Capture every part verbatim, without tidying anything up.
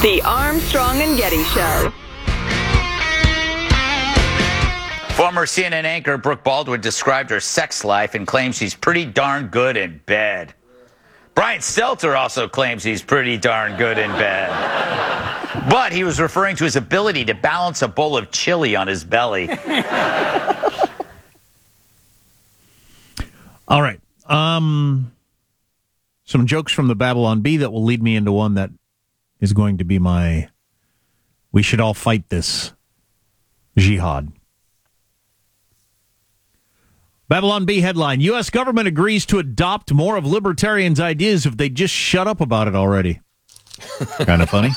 The Armstrong and Getty Show. Former C N N anchor Brooke Baldwin described her sex life and claims she's pretty darn good in bed. Brian Stelter also claims he's pretty darn good in bed. But he was referring to his ability to balance a bowl of chili on his belly. All right. Um, some jokes from the Babylon Bee that will lead me into one that is going to be my we should all fight this jihad. Babylon Bee headline, U S government agrees to adopt more of libertarians' ideas if they just shut up about it already. Kind of funny.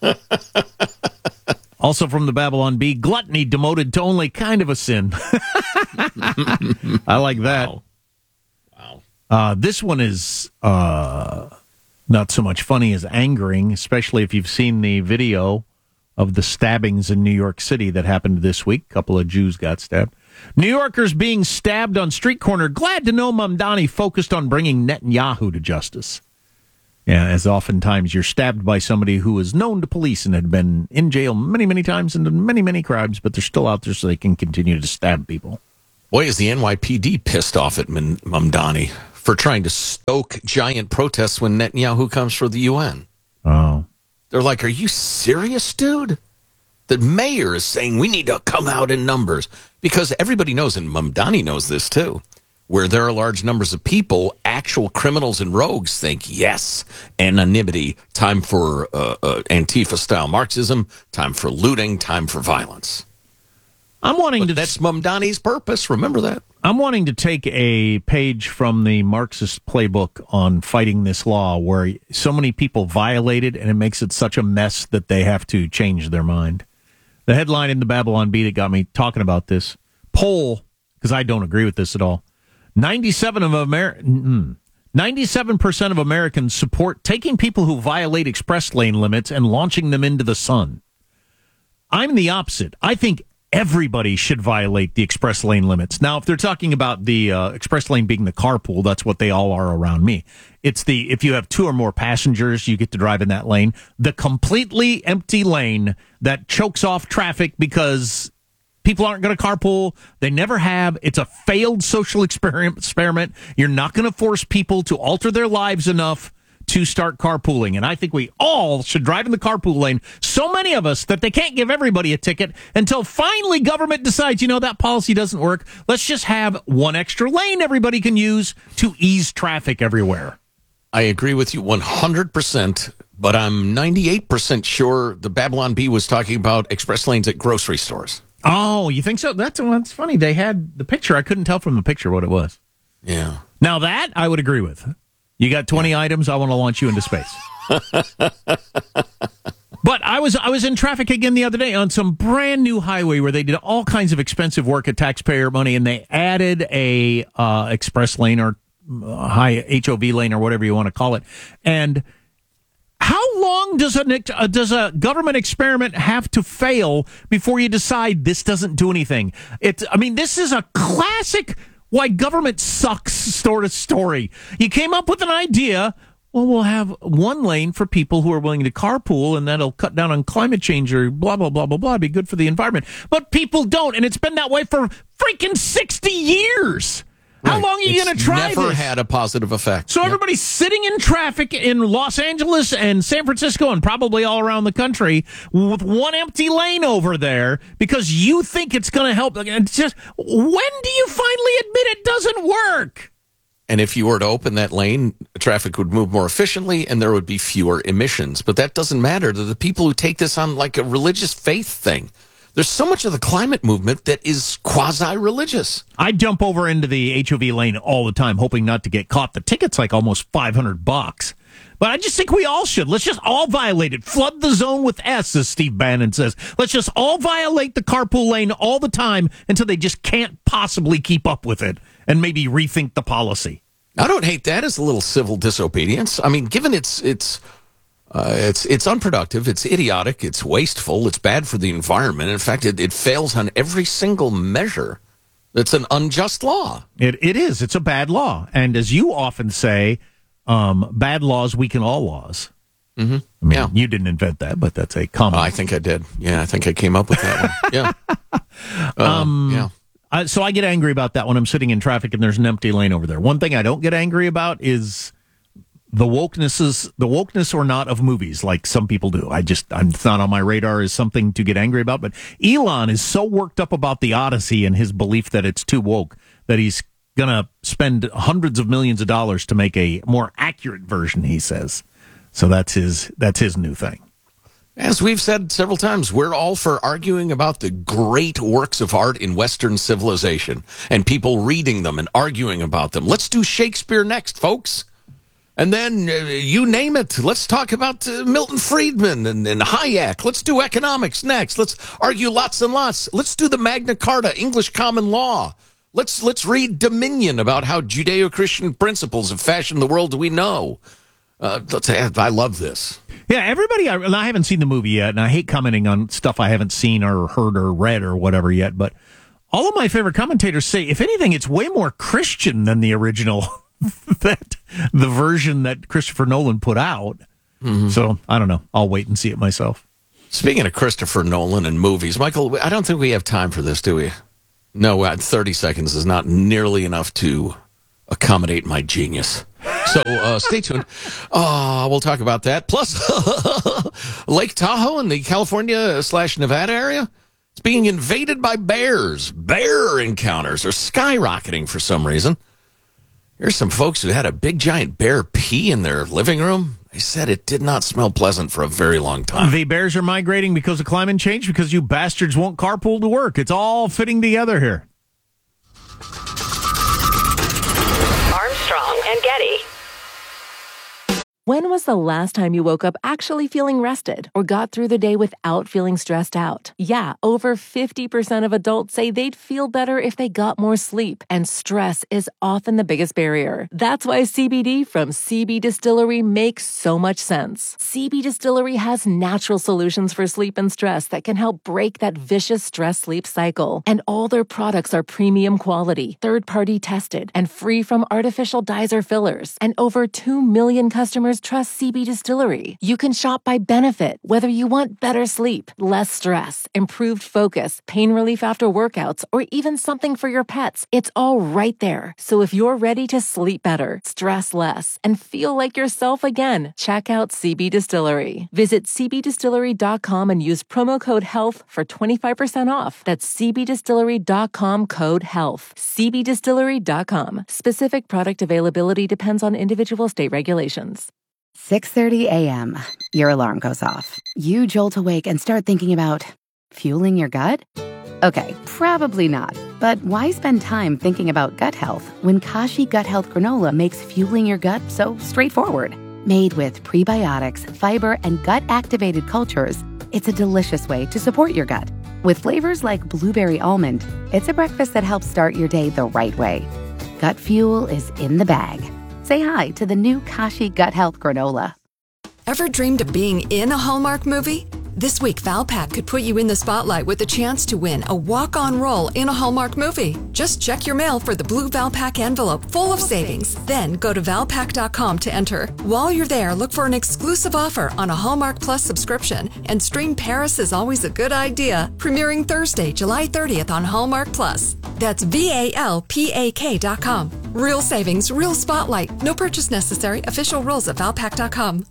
Also from the Babylon Bee, gluttony demoted to only kind of a sin. I like that. Wow. Wow. Uh, this one is uh, not so much funny as angering, especially if you've seen the video of the stabbings in New York City that happened this week. A couple of Jews got stabbed. New Yorkers being stabbed on street corner. Glad to know Mamdani focused on bringing Netanyahu to justice. Yeah, as oftentimes you're stabbed by somebody who is known to police and had been in jail many, many times and done many, many crimes, but they're still out there so they can continue to stab people. Boy, is the N Y P D pissed off at Mamdani for trying to stoke giant protests when Netanyahu comes for the U N. Oh. They're like, are you serious, dude? The mayor is saying we need to come out in numbers because everybody knows, and Mamdani knows this too, where there are large numbers of people, actual criminals and rogues think, yes, anonymity, time for uh, uh, Antifa-style Marxism, time for looting, time for violence. I'm wanting but to. That's Mamdani's purpose. Remember that. I'm wanting to take a page from the Marxist playbook on fighting this law where so many people violate it and it makes it such a mess that they have to change their mind. The headline in the Babylon Bee that got me talking about this poll, because I don't agree with this at all. ninety-seven of Amer- ninety-seven percent of Americans support taking people who violate express lane limits and launching them into the sun. I'm the opposite. I think everybody should violate the express lane limits. Now, if they're talking about the uh, express lane being the carpool, that's what they all are around me. It's the, if you have two or more passengers, you get to drive in that lane. The completely empty lane that chokes off traffic because people aren't going to carpool. They never have. It's a failed social experiment. You're not going to force people to alter their lives enough to start carpooling. And I think we all should drive in the carpool lane. So many of us that they can't give everybody a ticket until finally government decides, you know, that policy doesn't work. Let's just have one extra lane everybody can use to ease traffic everywhere. I agree with you one hundred percent, but I'm ninety-eight percent sure the Babylon Bee was talking about express lanes at grocery stores. Oh, you think so? That's, that's funny. They had the picture. I couldn't tell from the picture what it was. Yeah. Now that I would agree with. You got twenty items, I want to launch you into space. But I was I was in traffic again the other day on some brand new highway where they did all kinds of expensive work at taxpayer money, and they added a uh, express lane or uh, high H O V lane or whatever you want to call it. And how long does a uh, does a government experiment have to fail before you decide this doesn't do anything? It's I mean, this is a classic why government sucks sort of story. You came up with an idea. Well, we'll have one lane for people who are willing to carpool, and that'll cut down on climate change or blah, blah, blah, blah, blah. Be good for the environment. But people don't, and it's been that way for freaking sixty years. How Right. long are you going to try never this? had a positive effect. So Yep. everybody's sitting in traffic in Los Angeles and San Francisco and probably all around the country with one empty lane over there because you think it's going to help. It's just, when do you finally admit it doesn't work? And if you were to open that lane, traffic would move more efficiently and there would be fewer emissions. But that doesn't matter to the people who take this on like a religious faith thing. There's so much of the climate movement that is quasi-religious. I jump over into the H O V lane all the time, hoping not to get caught. The ticket's like almost five hundred bucks. But I just think we all should. Let's just all violate it. Flood the zone with S, as Steve Bannon says. Let's just all violate the carpool lane all the time until they just can't possibly keep up with it and maybe rethink the policy. I don't hate that as a little civil disobedience. I mean, given its its uh, it's it's unproductive, it's idiotic, it's wasteful, it's bad for the environment. In fact, it, it fails on every single measure. It's an unjust law. It It is. It's a bad law. And as you often say, um, bad laws weaken all laws. Mm-hmm. I mean, Yeah. you didn't invent that, but that's a common. Oh, I think I did. Yeah, I think I came up with that one. Yeah. Uh, Um, yeah. Uh, so I get angry about that when I'm sitting in traffic and there's an empty lane over there. One thing I don't get angry about is the wokenesses, the wokeness or not of movies, like some people do. I just, I'm, it's not on my radar as something to get angry about. But Elon is so worked up about the Odyssey and his belief that it's too woke that he's going to spend hundreds of millions of dollars to make a more accurate version, he says. So that's his, that's his new thing. As we've said several times, we're all for arguing about the great works of art in Western civilization and people reading them and arguing about them. Let's do Shakespeare next, folks. And then uh, you name it. Let's talk about uh, Milton Friedman and, and Hayek. Let's do economics next. Let's argue lots and lots. Let's do the Magna Carta, English common law. Let's let's read Dominion about how Judeo-Christian principles have fashioned the world we know. Uh, let's, I love this. Yeah, everybody, I, and I haven't seen the movie yet, and I hate commenting on stuff I haven't seen or heard or read or whatever yet, but all of my favorite commentators say, if anything, it's way more Christian than the original, that the version that Christopher Nolan put out. Mm-hmm. So, I don't know. I'll wait and see it myself. Speaking of Christopher Nolan and movies, Michael, I don't think we have time for this, do we? No, uh, thirty seconds is not nearly enough to accommodate my genius. So uh, stay tuned. Uh, we'll talk about that. Plus, Lake Tahoe in the California slash Nevada area, it's being invaded by bears. Bear encounters are skyrocketing for some reason. Here's some folks who had a big giant bear pee in their living room. They said it did not smell pleasant for a very long time. The bears are migrating because of climate change, because you bastards won't carpool to work. It's all fitting together here. Armstrong and Getty. When was the last time you woke up actually feeling rested or got through the day without feeling stressed out? Yeah, over fifty percent of adults say they'd feel better if they got more sleep, and stress is often the biggest barrier. That's why C B D from C B Distillery makes so much sense. C B Distillery has natural solutions for sleep and stress that can help break that vicious stress-sleep cycle. And all their products are premium quality, third-party tested, and free from artificial dyes or fillers. And over two million customers trust C B Distillery. You can shop by benefit, whether you want better sleep, less stress, improved focus, pain relief after workouts, or even something for your pets. It's all right there. So if you're ready to sleep better, stress less, and feel like yourself again, check out C B Distillery. Visit c b distillery dot com and use promo code HEALTH for twenty-five percent off. That's c b distillery dot com code HEALTH. c b distillery dot com. Specific product availability depends on individual state regulations. six thirty a.m. Your alarm goes off. You jolt awake and start thinking about fueling your gut? Okay, probably not. But why spend time thinking about gut health when Kashi Gut Health Granola makes fueling your gut so straightforward? Made with prebiotics, fiber, and gut-activated cultures, it's a delicious way to support your gut. With flavors like blueberry almond, it's a breakfast that helps start your day the right way. Gut fuel is in the bag. Say hi to the new Kashi Gut Health Granola. Ever dreamed of being in a Hallmark movie? This week, Valpak could put you in the spotlight with a chance to win a walk-on role in a Hallmark movie. Just check your mail for the blue Valpak envelope full of savings. Then go to valpak dot com to enter. While you're there, look for an exclusive offer on a Hallmark Plus subscription. And stream Paris is Always a Good Idea, premiering Thursday, July thirtieth on Hallmark Plus. That's V A L P A K dot com. Real savings, real spotlight. No purchase necessary. Official rules at valpak dot com.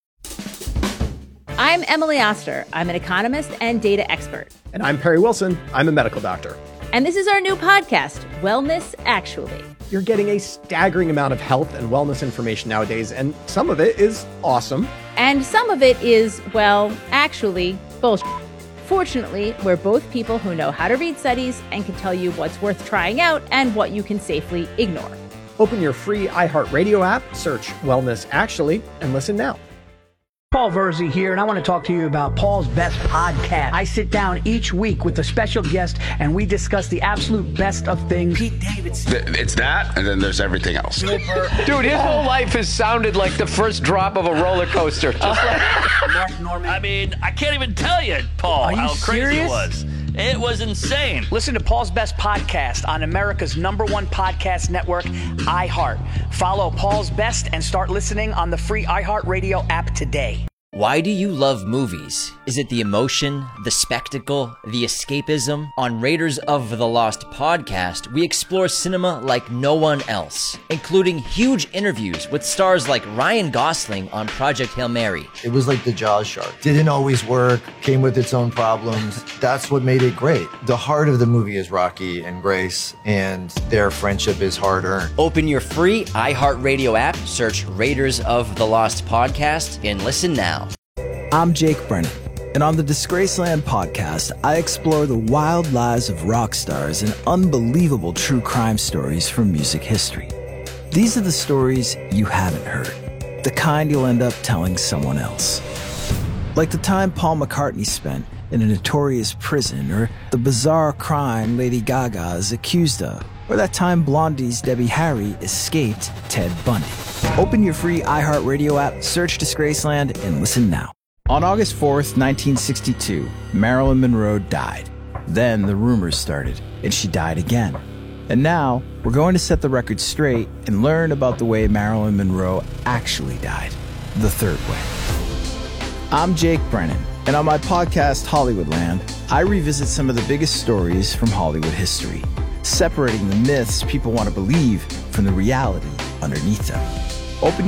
I'm Emily Oster. I'm an economist and data expert. And I'm Perry Wilson. I'm a medical doctor. And this is our new podcast, Wellness Actually. You're getting a staggering amount of health and wellness information nowadays, and some of it is awesome. And some of it is, well, actually, bullshit. Fortunately, we're both people who know how to read studies and can tell you what's worth trying out and what you can safely ignore. Open your free iHeartRadio app, search Wellness Actually, and listen now. Paul Verzi here, and I want to talk to you about Paul's Best Podcast. I sit down each week with a special guest, and we discuss the absolute best of things. Pete Davidson. It's that, and then there's everything else. Dude, his whole life has sounded like the first drop of a roller coaster. Just like Mark Norman. I mean, I can't even tell you, Paul, how crazy serious? it was. It was insane. Listen to Paul's Best Podcast on America's number one podcast network, iHeart. Follow Paul's Best and start listening on the free iHeartRadio app today. Why do you love movies? Is it the emotion, the spectacle, the escapism? On Raiders of the Lost podcast, we explore cinema like no one else, including huge interviews with stars like Ryan Gosling on Project Hail Mary. It was like the Jaws shark. Didn't always work, came with its own problems. That's what made it great. The heart of the movie is Rocky and Grace, and their friendship is hard-earned. Open your free iHeartRadio app, search Raiders of the Lost podcast, and listen now. I'm Jake Brennan, and on the Disgraceland podcast, I explore the wild lives of rock stars and unbelievable true crime stories from music history. These are the stories you haven't heard, the kind you'll end up telling someone else. Like the time Paul McCartney spent in a notorious prison, or the bizarre crime Lady Gaga is accused of, or that time Blondie's Debbie Harry escaped Ted Bundy. Open your free iHeartRadio app, search Disgraceland, and listen now. On August fourth, nineteen sixty-two, Marilyn Monroe died. Then the rumors started, and she died again. And now, we're going to set the record straight and learn about the way Marilyn Monroe actually died, the third way. I'm Jake Brennan, and on my podcast, Hollywoodland, I revisit some of the biggest stories from Hollywood history, separating the myths people want to believe from the reality underneath them. Open